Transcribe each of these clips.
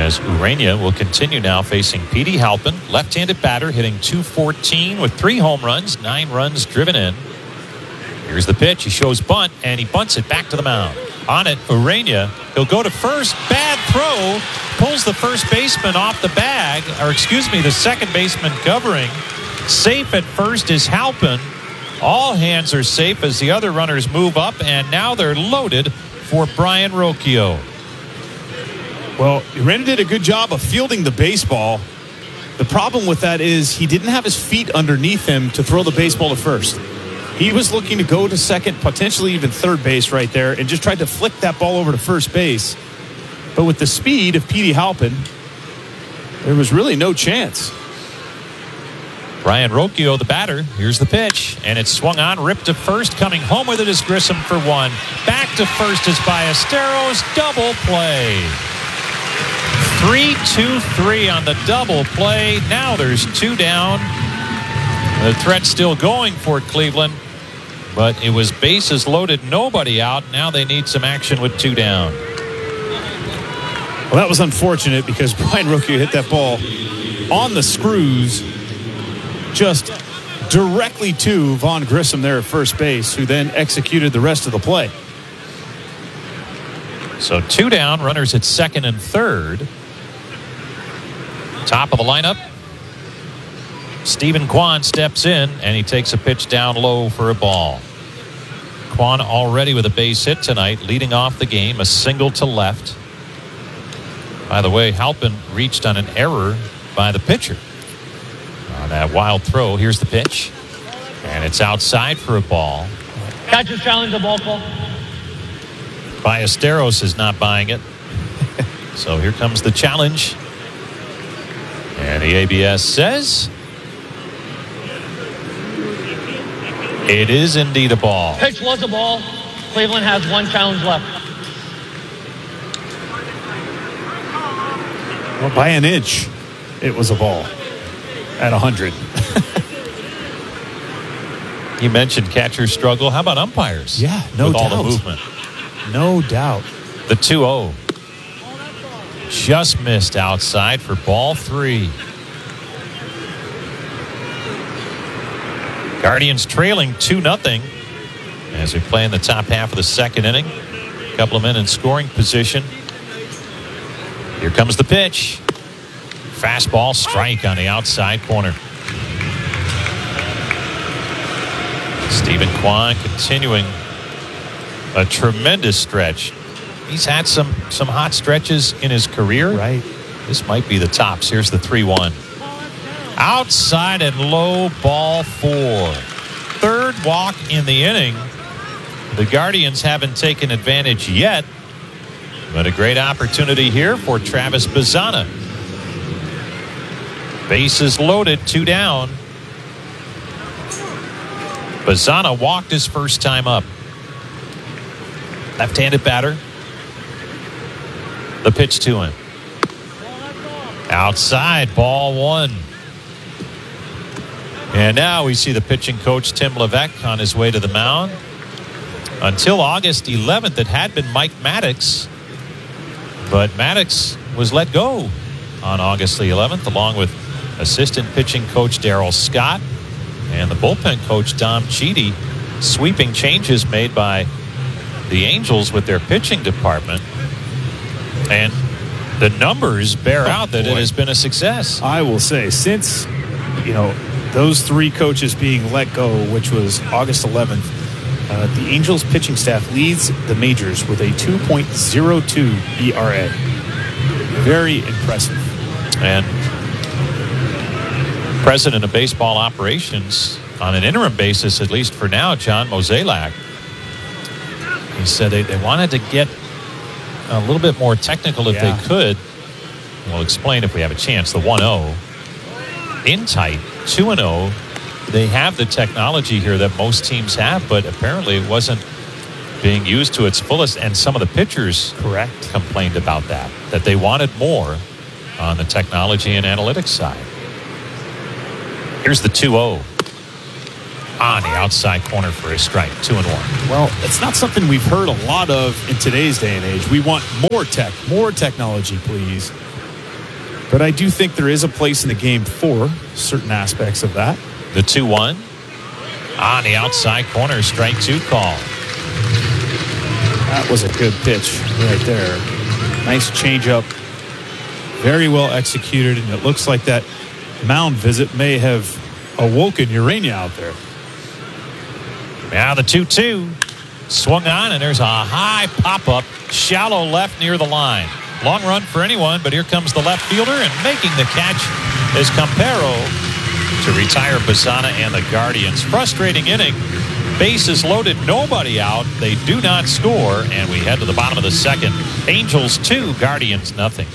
As Urania will continue now facing Petey Halpin, left-handed batter, hitting .214 with 3 home runs, 9 runs driven in. Here's the pitch. He shows bunt, and he bunts it back to the mound. On it, Urania. He'll go to first. Bad throw. Pulls the first baseman off the bag. The second baseman covering. Safe at first is Halpin. All hands are safe as the other runners move up, and now they're loaded for Brayan Rocchio. Well, Urania did a good job of fielding the baseball. The problem with that is he didn't have his feet underneath him to throw the baseball to first. He was looking to go to second, potentially even third base right there, and just tried to flick that ball over to first base. But with the speed of Petey Halpin, there was really no chance. Brayan Rocchio, the batter. Here's the pitch, and it's swung on, ripped to first. Coming home with it is Grissom for 1. Back to first is Ballesteros. Double play. 3-2-3 on the double play. Now there's 2 down. The threat still going for Cleveland, but it was bases loaded, nobody out. Now they need some action with 2 down. Well, that was unfortunate because Brayan Rocchio hit that ball on the screws, just directly to Vaughn Grissom there at first base, who then executed the rest of the play. So 2 down, runners at second and third. Top of the lineup, Stephen Kwan steps in, and he takes a pitch down low for a ball. Kwan already with a base hit tonight, leading off the game, a single to left. By the way, Halpin reached on an error by the pitcher on that wild throw. Here's the pitch, and it's outside for a ball. Catcher's challenge, a ball call. Ballesteros is not buying it. So here comes the challenge. And the ABS says it is indeed a ball. Pitch was a ball. Cleveland has 1 challenge left. Well, by an inch, it was a ball at 100. You mentioned catcher struggle. How about umpires? Yeah, no doubt. With all the movement. No doubt. The 2-0. Just missed outside for ball 3. Guardians trailing 2-0 as we play in the top half of the second inning. A couple of men in scoring position. Here comes the pitch. Fastball strike on the outside corner. Stephen Kwan continuing a tremendous stretch. He's had some hot stretches in his career. Right. This might be the tops. Here's the 3-1. Outside and low, ball 4. Third walk in the inning. The Guardians haven't taken advantage yet, but a great opportunity here for Travis Bazzana. Bases loaded, 2 down. Bazzana walked his first time up. Left-handed batter. The pitch to him. Outside, ball 1. And now we see the pitching coach, Tim Levesque, on his way to the mound. Until August 11th, it had been Mike Maddox. But Maddox was let go on August the 11th, along with assistant pitching coach Darryl Scott and the bullpen coach Dom Chidi. Sweeping changes made by the Angels with their pitching department. And the numbers bear out that it has been a success. I will say, since, those 3 coaches being let go, which was August 11th, the Angels pitching staff leads the majors with a 2.02 ERA. Very impressive. And president of baseball operations on an interim basis, at least for now, John Mozeliak, he said they wanted to get a little bit more technical if they could. We'll explain if we have a chance. The 1-0 in tight, 2-0. They have the technology here that most teams have, but apparently it wasn't being used to its fullest. And some of the pitchers complained about that they wanted more on the technology and analytics side. Here's the 2-0 on the outside corner for a strike. 2-1. Well, it's not something we've heard a lot of in today's day and age. We want more tech, more technology, please. But I do think there is a place in the game for certain aspects of that. The 2-1 on the outside corner, strike 2 call. That was a good pitch right there. Nice changeup. Very well executed, and it looks like that mound visit may have awoken Urania out there. Now the 2-2 swung on, and there's a high pop-up, shallow left near the line. Long run for anyone, but here comes the left fielder, and making the catch is Campero to retire Bassana and the Guardians. Frustrating inning. Bases loaded, nobody out. They do not score, and we head to the bottom of the second. Angels 2, Guardians nothing.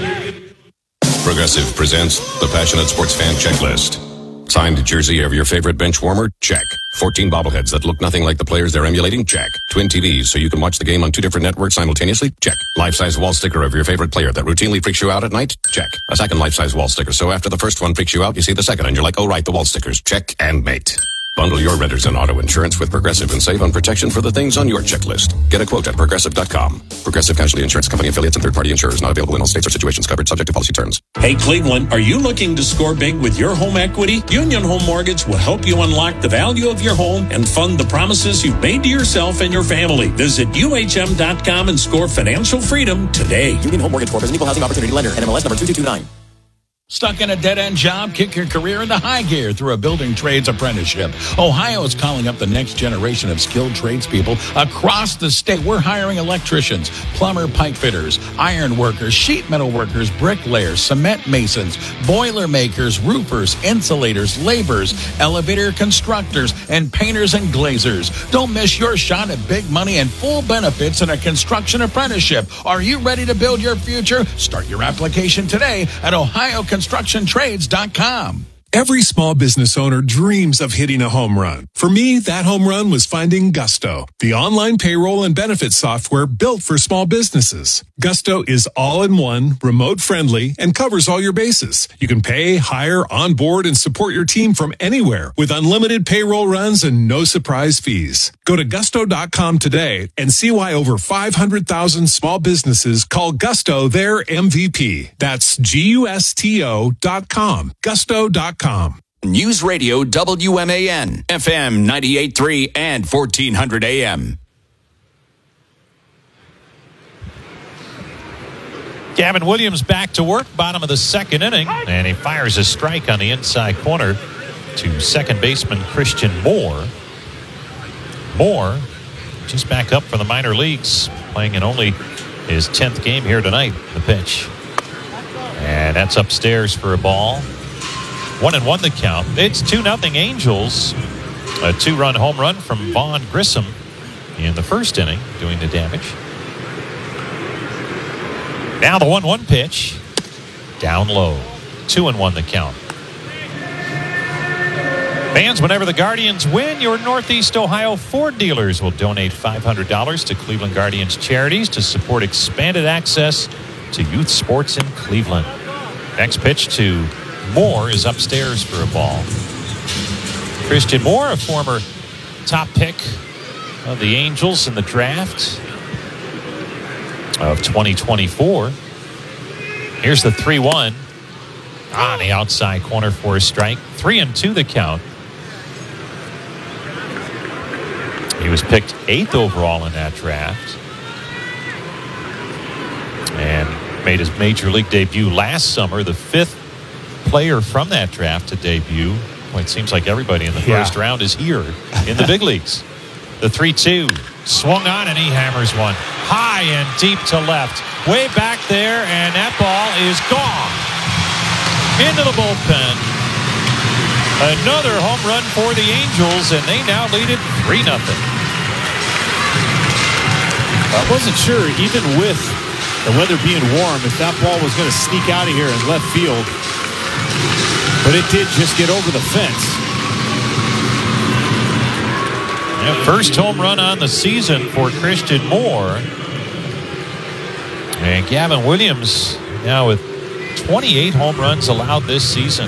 Progressive presents the Passionate Sports Fan Checklist. Signed jersey of your favorite bench warmer? Check. 14 bobbleheads that look nothing like the players they're emulating? Check. Twin TVs so you can watch the game on 2 different networks simultaneously? Check. Life-size wall sticker of your favorite player that routinely freaks you out at night? Check. A second life-size wall sticker so after the first one freaks you out, you see the second and you're like, oh right, the wall stickers. Check and mate. Bundle your renters and auto insurance with Progressive and save on protection for the things on your checklist. Get a quote at Progressive.com. Progressive Casualty Insurance Company affiliates and third-party insurers not available in all states or situations covered subject to policy terms. Hey Cleveland, are you looking to score big with your home equity? Union Home Mortgage will help you unlock the value of your home and fund the promises you've made to yourself and your family. Visit UHM.com and score financial freedom today. Union Home Mortgage Corp is an equal housing opportunity lender. NMLS number 2229. Stuck in a dead-end job? Kick your career into high gear through a building trades apprenticeship. Ohio is calling up the next generation of skilled tradespeople across the state. We're hiring electricians, plumber, pipe fitters, iron workers, sheet metal workers, bricklayers, cement masons, boiler makers, roofers, insulators, laborers, elevator constructors, and painters and glazers. Don't miss your shot at big money and full benefits in a construction apprenticeship. Are you ready to build your future? Start your application today at OhioConstructionTrades.com. Every small business owner dreams of hitting a home run. For me, that home run was finding Gusto, the online payroll and benefits software built for small businesses. Gusto is all-in-one, remote-friendly, and covers all your bases. You can pay, hire, onboard, and support your team from anywhere with unlimited payroll runs and no surprise fees. Go to Gusto.com today and see why over 500,000 small businesses call Gusto their MVP. That's Gusto.com. Gusto.com. News Radio WMAN, FM 98.3 and 1400 AM. Gavin Williams back to work, bottom of the second inning, and he fires a strike on the inside corner to second baseman Christian Moore. Moore just back up from the minor leagues, playing in only his 10th game here tonight. The pitch. And that's upstairs for a ball. 1-1 the count. It's 2-0 Angels. A 2-run home run from Vaughn Grissom in the first inning, doing the damage. Now the 1-1 pitch. Down low. 2-1 the count. Fans, whenever the Guardians win, your Northeast Ohio Ford dealers will donate $500 to Cleveland Guardians charities to support expanded access to youth sports in Cleveland. Next pitch to Moore is upstairs for a ball. Christian Moore, a former top pick of the Angels in the draft of 2024. Here's the 3-1 on the outside corner for a strike. 3-2 the count. He was picked 8th overall in that draft and made his major league debut last summer, the 5th player from that draft to debut. Well, it seems like everybody in the first round is here in the big leagues. The 3-2 swung on, and he hammers one high and deep to left, way back there, and that ball is gone into the bullpen. Another home run for the Angels, and they now lead it 3-0. I wasn't sure, even with the weather being warm, if that ball was going to sneak out of here in left field. But it did just get over the fence. Yeah, first home run on the season for Christian Moore. And Gavin Williams now with 28 home runs allowed this season.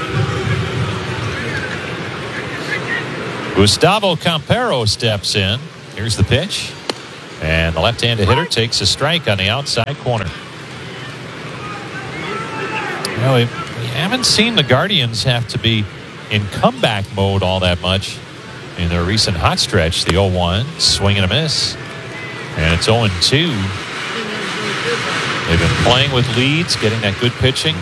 Gustavo Campero steps in. Here's the pitch. And the left-handed hitter takes a strike on the outside corner. We haven't seen the Guardians have to be in comeback mode all that much in their recent hot stretch. The 0-1, swing and a miss. And it's 0-2. They've been playing with leads, getting that good pitching.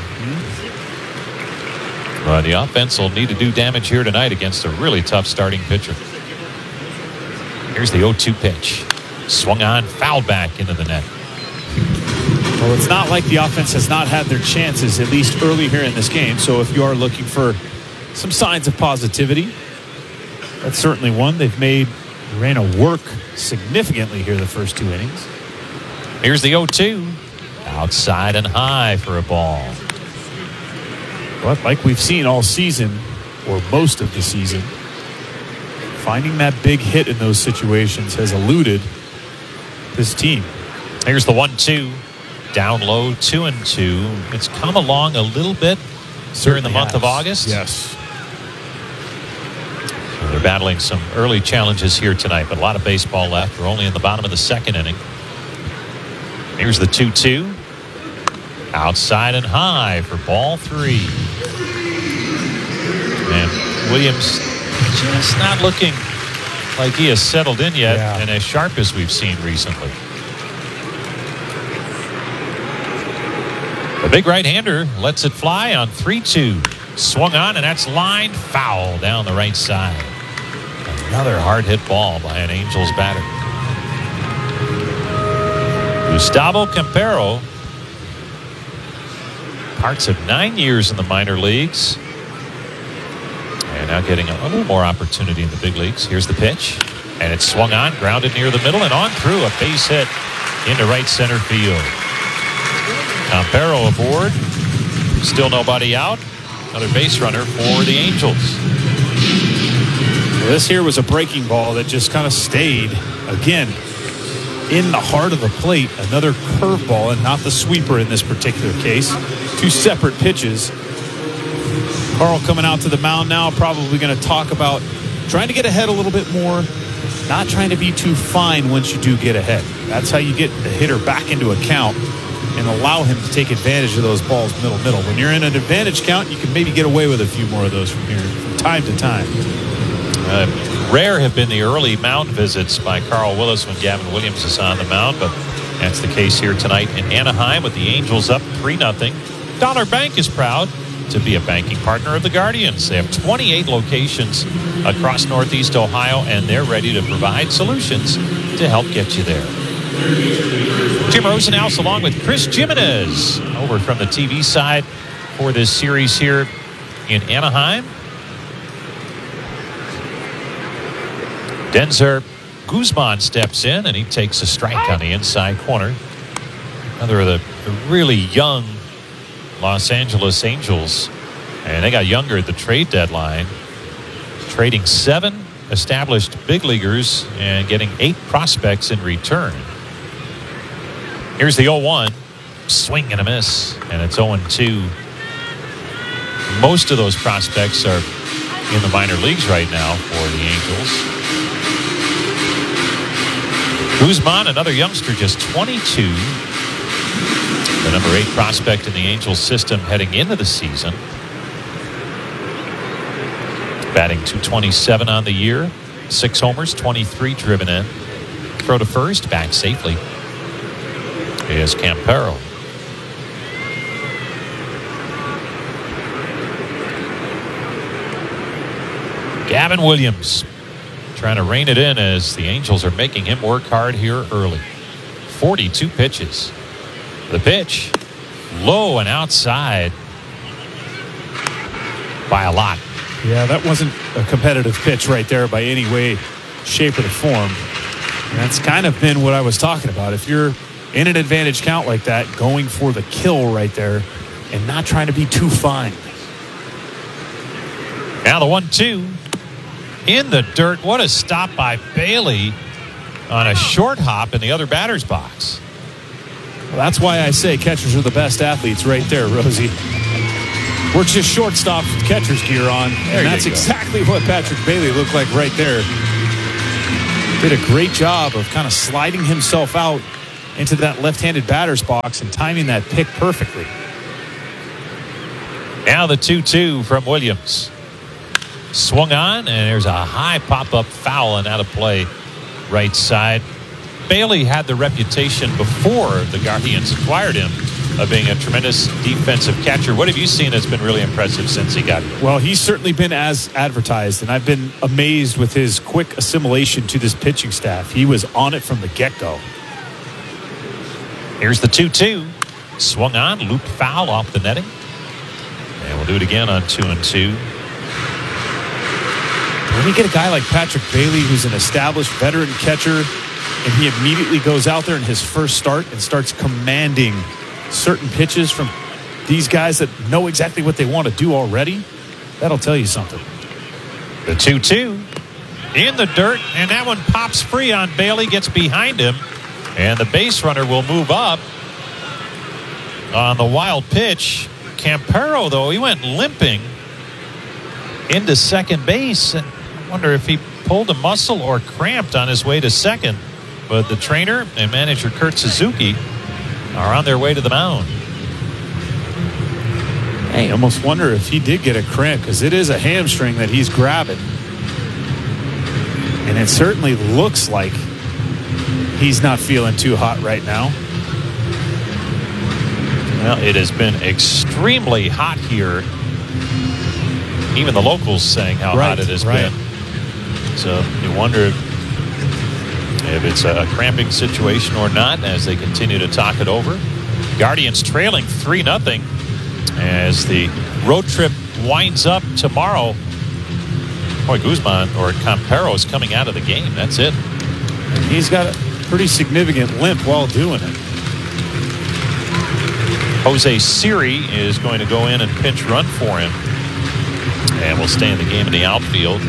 But the offense will need to do damage here tonight against a really tough starting pitcher. Here's the 0-2 pitch. Swung on, fouled back into the net. Well, it's not like the offense has not had their chances, at least early here in this game. So if you are looking for some signs of positivity, that's certainly one. They've made Reyna work significantly here the first 2 innings. Here's the 0-2. Outside and high for a ball. But like we've seen all season, or most of the season, finding that big hit in those situations has eluded this team. Here's the 1-2. Down low, 2-2. It's come along a little bit during the month of August. Yes. So they're battling some early challenges here tonight, but a lot of baseball left. We're only in the bottom of the second inning. Here's the 2-2. Outside and high for ball 3. And Williams just not looking like he has settled in yet, and as sharp as we've seen recently. The big right-hander lets it fly on 3-2. Swung on, and that's lined foul down the right side. Another hard-hit ball by an Angels batter. Gustavo Campero, parts of 9 years in the minor leagues, and now getting a little more opportunity in the big leagues. Here's the pitch, and it's swung on, grounded near the middle, and on through a base hit into right center field. Campero aboard. Still nobody out. Another base runner for the Angels. Well, this here was a breaking ball that just kind of stayed, again, in the heart of the plate. Another curveball, and not the sweeper in this particular case. 2 separate pitches. Carl coming out to the mound now, probably going to talk about trying to get ahead a little bit more, not trying to be too fine once you do get ahead. That's how you get the hitter back into a count and allow him to take advantage of those balls middle. When you're in an advantage count, you can maybe get away with a few more of those from time to time. Rare have been the early mound visits by Carl Willis when Gavin Williams is on the mound, but that's the case here tonight in Anaheim with the Angels up 3-0. Dollar Bank is proud to be a banking partner of the Guardians. They have 28 locations across Northeast Ohio, and they're ready to provide solutions to help get you there. Jim Rosenhaus along with Chris Jimenez over from the TV side for this series here in Anaheim. Denzer Guzman steps in, and he takes a strike on the inside corner. Another of the really young Los Angeles Angels, and they got younger at the trade deadline, trading 7 established big leaguers and getting 8 prospects in return. Here's the 0-1. Swing and a miss, and it's 0-2. Most of those prospects are in the minor leagues right now for the Angels. Guzman, another youngster, just 22. The number 8 prospect in the Angels system heading into the season. Batting .227 on the year. 6 homers, 23 driven in. Throw to first, back safely is Campero. Gavin Williams trying to rein it in as the Angels are making him work hard here early. 42 pitches. The pitch, low and outside by a lot. Yeah, that wasn't a competitive pitch right there by any way, shape, or form. And that's kind of been what I was talking about. If you're in an advantage count like that, going for the kill right there and not trying to be too fine. Now the 1-2 in the dirt. What a stop by Bailey on a short hop in the other batter's box. Well, that's why I say catchers are the best athletes right there, Rosie. We're just shortstop with catcher's gear on, and that's exactly what Patrick Bailey looked like right there. Did a great job of kind of sliding himself out into that left-handed batter's box and timing that pick perfectly. Now the 2-2 from Williams. Swung on, and there's a high pop-up foul and out of play right side. Bailey had the reputation before the Guardians acquired him of being a tremendous defensive catcher. What have you seen that's been really impressive since he got here? Well, he's certainly been as advertised, and I've been amazed with his quick assimilation to this pitching staff. He was on it from the get-go. Here's the 2-2. Swung on, looped foul off the netting. And we'll do it again on 2-2. When you get a guy like Patrick Bailey, who's an established veteran catcher, and he immediately goes out there in his first start and starts commanding certain pitches from these guys that know exactly what they want to do already, that'll tell you something. The 2-2 in the dirt, and that one pops free on Bailey, gets behind him, and the base runner will move up on the wild pitch. Campero, though, he went limping into second base. I wonder if he pulled a muscle or cramped on his way to second. But the trainer and manager Kurt Suzuki are on their way to the mound. Hey, I almost wonder if he did get a cramp, because it is a hamstring that he's grabbing. And it certainly looks like he's not feeling too hot right now. Well, it has been extremely hot here. Even the locals saying how hot it has been. So you wonder if it's a cramping situation or not as they continue to talk it over. Guardians trailing 3-0 as the road trip winds up tomorrow. Boy, Guzman or Campero is coming out of the game. That's it. And he's got a pretty significant limp while doing it. Jose Siri is going to go in and pinch run for him. And will stay in the game in the outfield.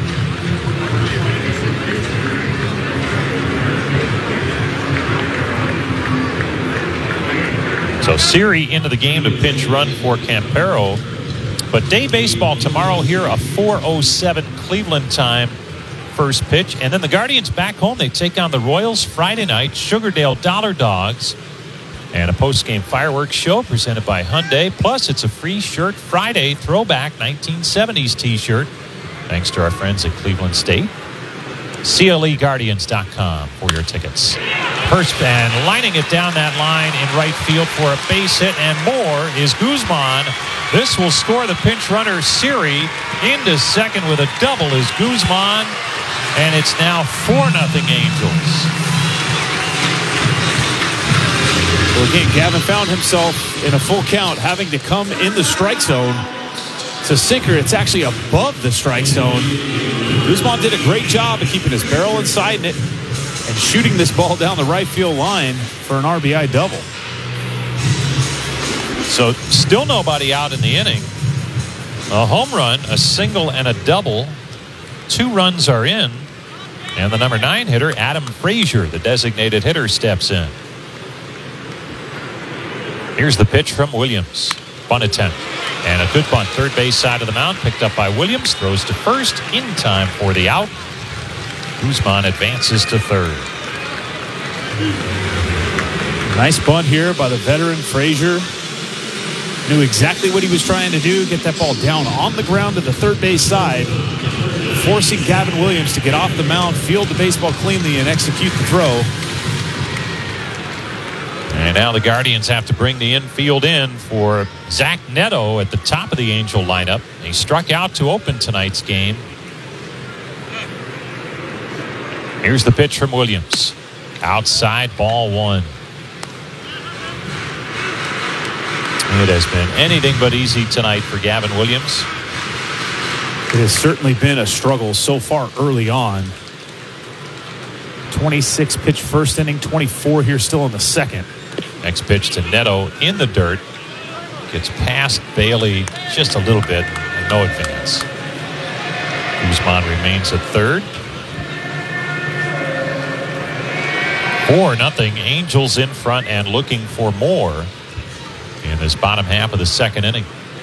So Siri into the game to pinch run for Campero. But day baseball tomorrow here, a 4:07 Cleveland time first pitch. And then the Guardians back home. They take on the Royals Friday night, Sugardale Dollar Dogs. And a post-game fireworks show presented by Hyundai. Plus, it's a free Shirt Friday throwback 1970s t-shirt. Thanks to our friends at Cleveland State. CLEGuardians.com for your tickets. First and lining it down that line in right field for a base hit and more is Guzman. This will score the pinch runner Siri. Into second with a double is Guzman. And it's now 4-0 Angels. Well, again, Gavin found himself in a full count, having to come in the strike zone. It's a sinker. It's actually above the strike zone. Guzman did a great job of keeping his barrel inside it and shooting this ball down the right field line for an RBI double. So still nobody out in the inning. A home run, a single, and a double. 2 runs are in. And the number 9 hitter, Adam Frazier, the designated hitter, steps in. Here's the pitch from Williams. Bunt attempt. And a good bunt. Third base side of the mound. Picked up by Williams. Throws to first in time for the out. Guzman advances to third. Nice bunt here by the veteran Frazier. Knew exactly what he was trying to do. Get that ball down on the ground to the third base side. Forcing Gavin Williams to get off the mound, field the baseball cleanly, and execute the throw. And now the Guardians have to bring the infield in for Zach Neto at the top of the Angel lineup. He struck out to open tonight's game. Here's the pitch from Williams. Outside, ball 1. It has been anything but easy tonight for Gavin Williams. It has certainly been a struggle so far early on. 26 pitch first inning, 24 here still in the second. Next pitch to Neto in the dirt. Gets past Bailey just a little bit and no advance. Guzman remains at third. 4-0 Angels in front and looking for more in this bottom half of the second inning.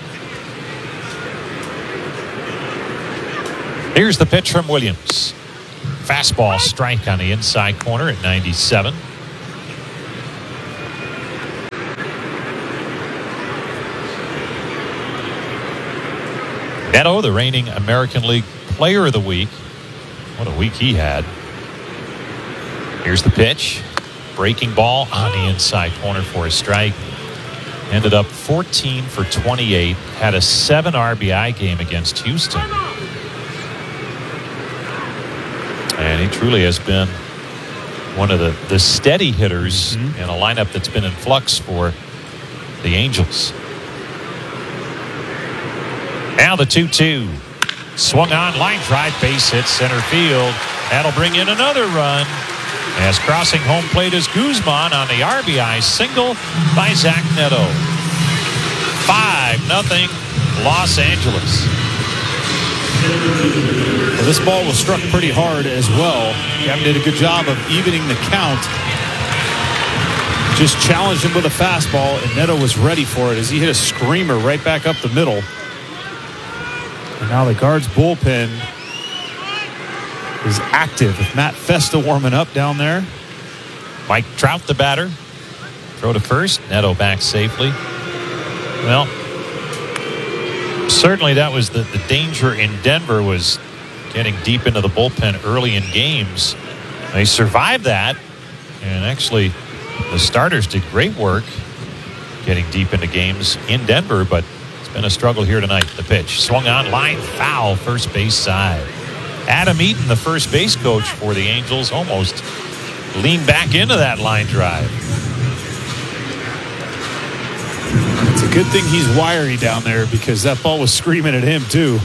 Here's the pitch from Williams. Fastball strike on the inside corner at 97. Neto, the reigning American League Player of the Week. What a week he had. Here's the pitch. Breaking ball on the inside corner for a strike. Ended up 14 for 28. Had a 7 RBI game against Houston. And he truly has been one of the steady hitters in a lineup that's been in flux for the Angels. Now the 2-2. Swung on, line drive, base hit, center field. That'll bring in another run. As crossing home plate is Guzman on the RBI single by Zach Neto. 5-0 Los Angeles. Well, this ball was struck pretty hard as well. Gavin did a good job of evening the count. Just challenged him with a fastball, and Neto was ready for it as he hit a screamer right back up the middle. And now the Guards bullpen is active with Matt Festa warming up down there. Mike Trout, the batter. Throw to first. Neto back safely. Well, certainly that was the danger in Denver, was getting deep into the bullpen early in games. They survived that, and actually the starters did great work getting deep into games in Denver, but it's been a struggle here tonight. The pitch swung on, line foul, first base side. Adam Eaton, the first base coach for the Angels, almost leaned back into that line drive. It's a good thing he's wiry down there, because that ball was screaming at him too.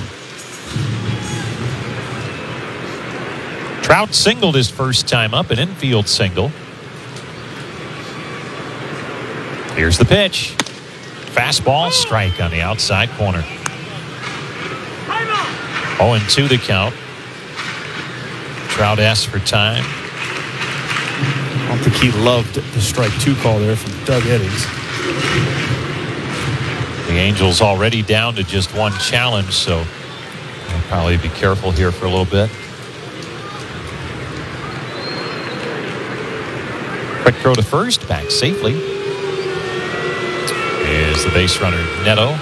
Trout singled his first time up, an infield single. Here's the pitch. Fastball, strike on the outside corner. 0-2 the count. Trout asked for time. I don't think he loved the strike 2 call there from Doug Eddings. The Angels already down to just one challenge, so they'll probably be careful here for a little bit. Quick throw to first, back safely. Is the base runner Neto.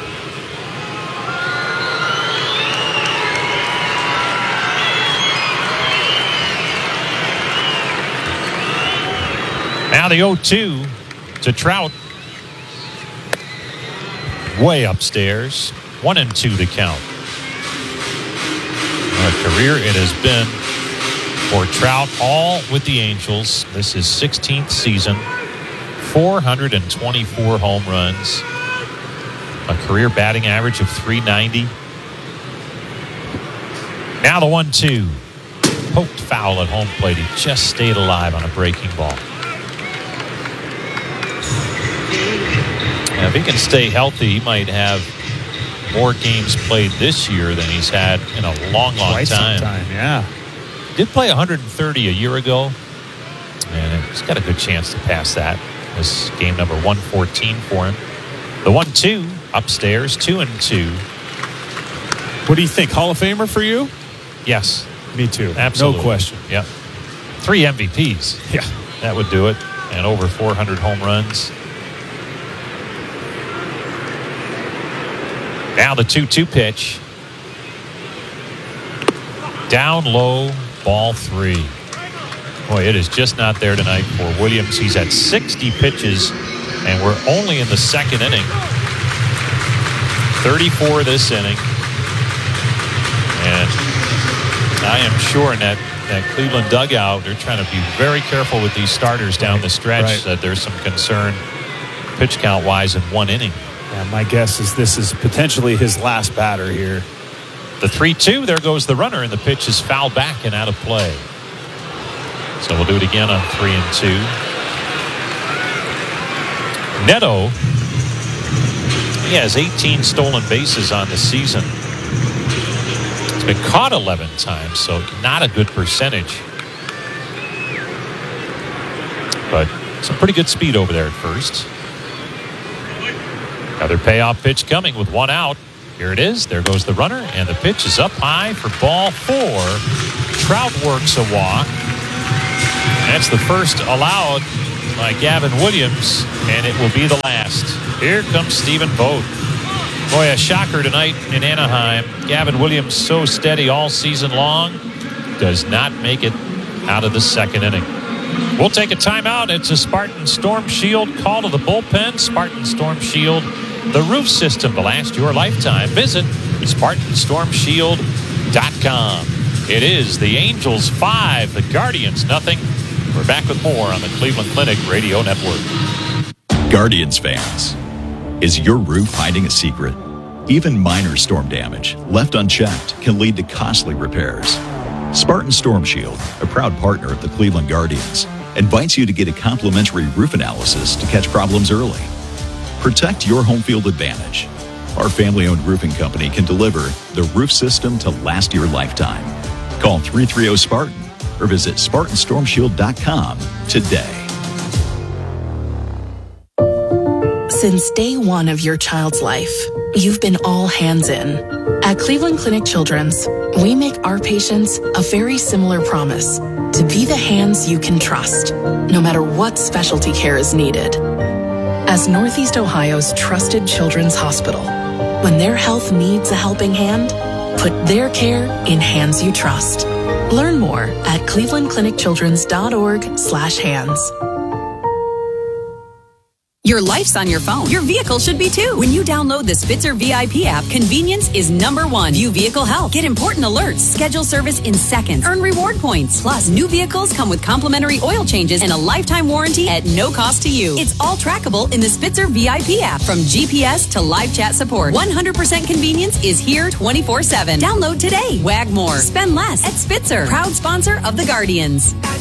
Now the 0-2 to Trout. Way upstairs. 1-2 the count. A career it has been for Trout, all with the Angels. This is 16th season. 424 home runs. A career batting average of 390. Now the 1-2. Poked foul at home plate. He just stayed alive on a breaking ball. Now, if he can stay healthy, he might have more games played this year than he's had in a long Quite time. some time, yeah. Did play 130 a year ago, and he's got a good chance to pass that. This is game number 114 for him. The 1-2 upstairs, 2-2. What do you think? Hall of Famer for you? Yes. Me too. Absolutely. No question. Yep. 3 MVPs. Yeah. That would do it. And over 400 home runs. Now the 2-2 pitch. Down low, ball 3. Boy, it is just not there tonight for Williams. He's at 60 pitches, and we're only in the second inning. 34 this inning. And I am sure in that Cleveland dugout, they're trying to be very careful with these starters down the stretch. That there's some concern pitch count-wise in one inning. Yeah, my guess is this is potentially his last batter here. The 3-2, there goes the runner, and the pitch is fouled back and out of play. So we'll do it again on 3-2. Neto, he has 18 stolen bases on the season. He's been caught 11 times, so not a good percentage. But some pretty good speed over there at first. Another payoff pitch coming with 1 out. Here it is. There goes the runner, and the pitch is up high for ball 4. Trout works a walk. That's the first allowed by Gavin Williams, and it will be the last. Here comes Stephen Vogt. Boy, a shocker tonight in Anaheim. Gavin Williams, so steady all season long, does not make it out of the second inning. We'll take a timeout. It's a Spartan Storm Shield call to the bullpen. Spartan Storm Shield, the roof system to last your lifetime. Visit SpartanStormShield.com. It is the Angels 5, the Guardians nothing. We're back with more on the Cleveland Clinic Radio Network. Guardians fans, is your roof hiding a secret? Even minor storm damage left unchecked can lead to costly repairs. Spartan Storm Shield, a proud partner of the Cleveland Guardians, invites you to get a complimentary roof analysis to catch problems early. Protect your home field advantage. Our family-owned roofing company can deliver the roof system to last your lifetime. Call 330-SPARTAN or visit SpartanStormShield.com today. Since day one of your child's life, you've been all hands in. At Cleveland Clinic Children's, we make our patients a very similar promise to be the hands you can trust, no matter what specialty care is needed. As Northeast Ohio's trusted children's hospital, when their health needs a helping hand, put their care in hands you trust. Learn more at clevelandclinicchildrens.org/hands. Your life's on your phone. Your vehicle should be too. When you download the Spitzer VIP app, convenience is number one. View vehicle health. Get important alerts. Schedule service in seconds. Earn reward points. Plus, new vehicles come with complimentary oil changes and a lifetime warranty at no cost to you. It's all trackable in the Spitzer VIP app. From GPS to live chat support, 100% convenience is here 24/7. Download today. Wag more. Spend less at Spitzer. Proud sponsor of the Guardians.